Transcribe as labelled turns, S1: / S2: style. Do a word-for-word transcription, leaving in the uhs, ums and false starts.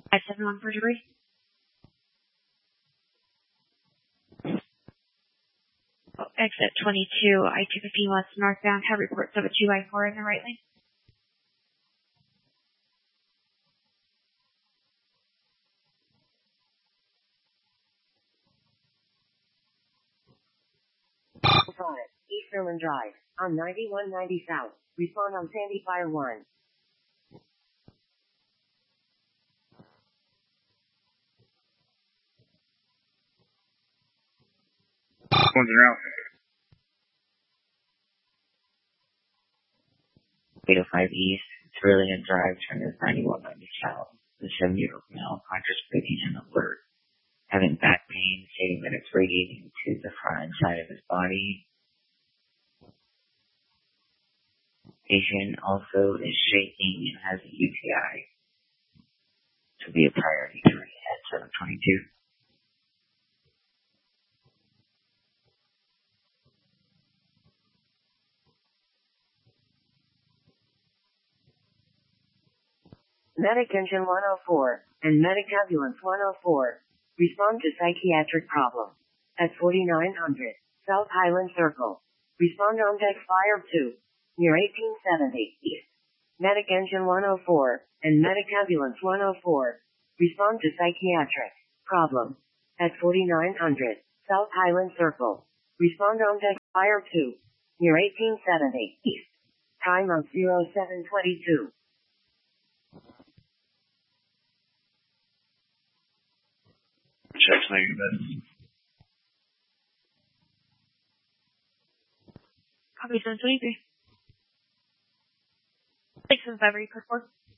S1: five seven one for jury. Oh, exit twenty-two, I two fifteen west northbound. Have reports of a two by four in the right lane.
S2: five, Easterland Drive, on ninety-one ninety South. Respond on Sandy Fire one.
S3: One's in route.
S4: eight oh five East, Cerulean Drive, turn to ninety-one ninety South. The seven-year-old male, conscious breathing and alert, having back pain, stating that it's radiating to the front and side of his body. Patient also is shaking and has a U T I. To be a priority three at seven twenty-two.
S2: Medic Engine one oh four and Medic Ambulance one oh four. Respond to psychiatric problem. At forty-nine hundred South Highland Circle. Respond on deck Fire two. Near eighteen seventy East. Medic Engine one oh four and Medic Ambulance one oh four. Respond to psychiatric problem. At forty-nine hundred South Highland Circle. Respond on deck Fire two. Near eighteen seventy East. Time of zero seven twenty-two.
S3: Checks negative.
S1: Copy seven twenty-three. six seven five, report four.